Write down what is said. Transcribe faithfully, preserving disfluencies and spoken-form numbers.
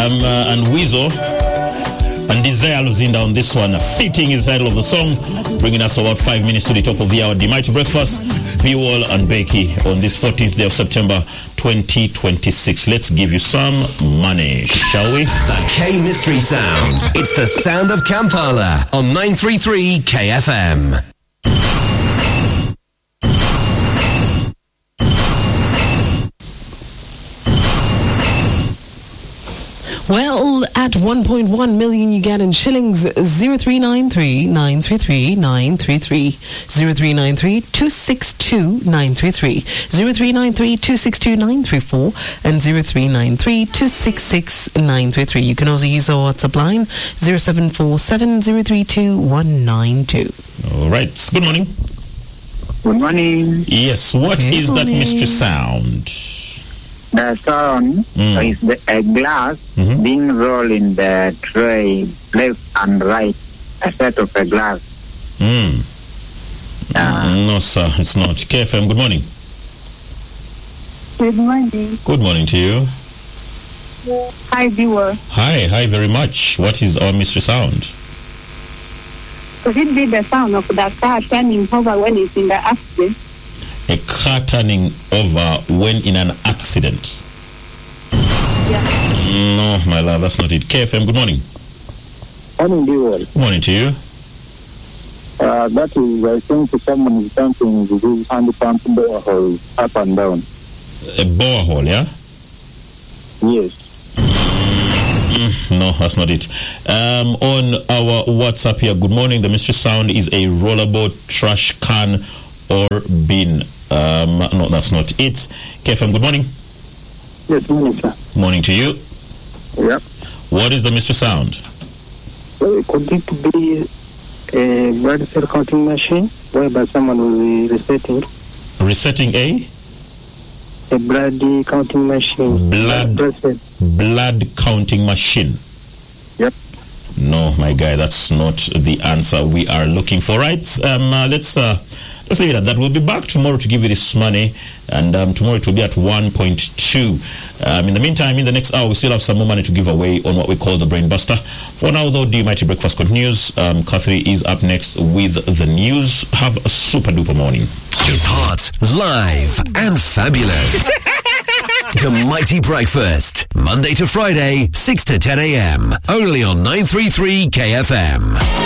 Um, uh, and Weasel and Desire Luzinda on this one. Fitting is the title of the song, bringing us about five minutes to the top of the hour. The Mighty Breakfast, P-Wall and Becky on this fourteenth day of September twenty twenty-six. Let's give you some money, shall we? The K Mystery Sound. It's the sound of Kampala on nine thirty-three K F M. Well, at one point one million Ugandan shillings, zero three nine three, nine three three, nine three three, zero three nine three, two six two, nine three three, zero three nine three, two six two, nine three four, and zero three nine three, two six six, nine three three. You can also use our WhatsApp line, zero seven four seven, zero three two, one nine two. All right. Good morning. Good morning. Yes, what Good is morning. that mystery sound? The sound Mm. is the, a glass Mhm. being rolled in the tray, left and right, a set of a glass. Mm. Uh, No, sir, it's not. K F M, good morning. Good morning. Good morning to you. Hi, viewer. Hi, hi very much. What is our mystery sound? Could it be the sound of the car turning over when it's in the accident? A car turning over when in an accident. Yeah. No, my love, that's not it. K F M, good morning. morning, viewer. Good morning to you. Uh, that is, I think someone is pumping this hand pump borehole up and down. A borehole, yeah? Yes. Mm, no, that's not it. Um, on our WhatsApp here, good morning. The mystery sound is a rollerboard, trash can, or bin. Um, no, that's not it. K F M, good morning. Yes, morning, sir. Morning to you. Yeah. What is the mystery sound? Well, could it be a blood cell counting machine whereby someone will be resetting Resetting a a blood counting machine? Blood- Blood cell. blood counting machine. Yep. No, my guy, that's not the answer we are looking for. Right? Um, uh, let's uh, let's leave it at that. We'll be back tomorrow to give you this money, and um, tomorrow it will be at one point two. Um, in the meantime, in the next hour, we still have some more money to give away on what we call the Brain Buster. For now, though, the Mighty Breakfast continues. Um, Catherine is up next with the news. Have a super duper morning. It's hot, live, and fabulous. The Mighty Breakfast, Monday to Friday, six to ten a.m. Only on nine thirty-three K F M.